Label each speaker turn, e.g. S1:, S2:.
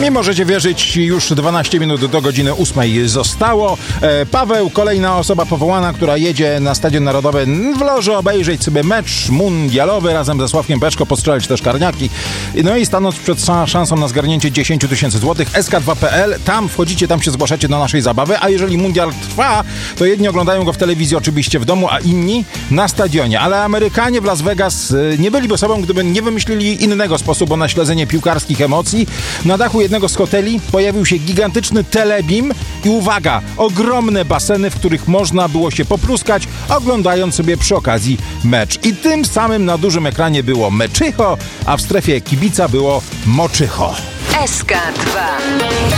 S1: Nie możecie wierzyć, już 12 minut do godziny 8 zostało. Paweł, kolejna osoba powołana, która jedzie na Stadion Narodowy w loży obejrzeć sobie mecz mundialowy razem ze Sławkiem Peczko, postrzelać też karniaki. No i stanąć przed szansą na zgarnięcie 10 000 złotych. SK2.pl, tam wchodzicie, tam się zgłaszacie do naszej zabawy, a jeżeli mundial trwa, to jedni oglądają go w telewizji oczywiście w domu, a inni na stadionie. Ale Amerykanie w Las Vegas nie byliby sobą, gdyby nie wymyślili innego sposobu na śledzenie piłkarskich emocji. Na dachu jednego z hoteli pojawił się gigantyczny telebim i uwaga, ogromne baseny, w których można było się popluskać, oglądając sobie przy okazji mecz. I tym samym na dużym ekranie było meczycho, a w strefie kibica było moczycho.
S2: SK2